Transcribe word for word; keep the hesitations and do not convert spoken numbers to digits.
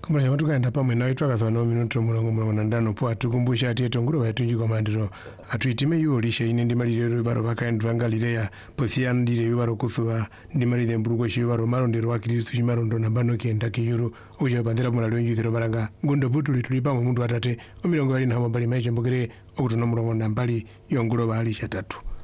Kumula ya watu kaenda pamwe na itwa kathwa no minuto mulongo mulongo ndano po atukumbusha ati etonguru batunji komandiro atuitime yuolisha ine ndi maliro baro bakaendwa ngalire posia ndire baro kuthwa ndi malire mburugo shi baro marondero wa Kristo shi marondo nambano kenda kiyuru uja bandera muna lwenji thiro maranga gondo butuli tulipa mu mundu atate omirongo bali na mabali maisha mbogere okutuna mulongo nambali yongulo bali shatatu